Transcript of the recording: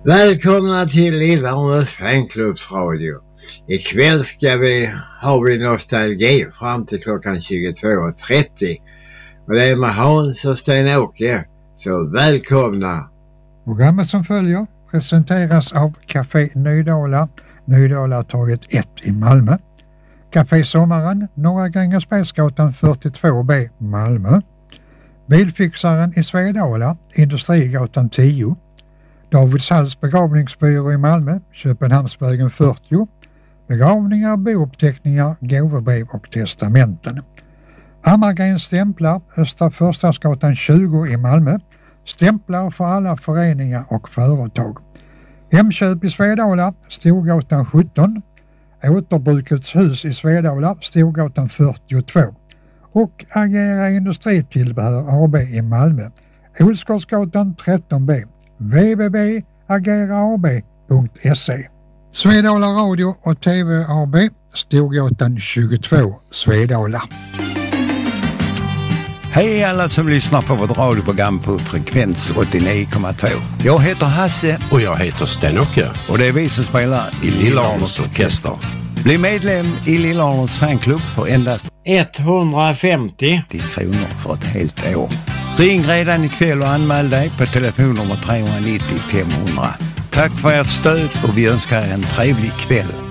Välkomna till Lillarnes fanklubbsradio. Ikväll har vi nostalgi fram till klockan 22.30. Och det är med Hans och Sten-Åke. Så välkomna! Programmet som följer presenteras av Café Nydala, Nydalatorget 1 i Malmö. Café Sommaren, Norra Grängesbergsgatan 42B, Malmö. Bilfixaren i Svedala, Industrigatan 10. Davids Halls begravningsbyrå i Malmö, Köpenhamnsvägen 40. Begravningar, bouppteckningar, gåvobrev och testamenten. Hammargrens stämplar, Östra Förstadsgatan 20 i Malmö. Stämplar för alla föreningar och företag. Hemköp i Svedala, Storgatan 17. Återbrukets hus i Svedala, Storgatan 42. Och Agera Industritillbehör AB i Malmö, Olsgårdsgatan 13B. www.ageraab.se. Svedala Radio och TV AB, Storgatan 22, Svedala. Hej alla som lyssnar på vårt radioprogram på frekvens 89,2. Jag heter Hasse och jag heter Sten-Åke. Och det är vi som spelar i Lillarnes orkester. Bli medlem i Lillarnes fanklubb för endast 150 kronor för ett helt år. Ring redan ikväll och anmäl dig på telefonnummer 390 500. Tack för ert stöd och vi önskar en trevlig kväll.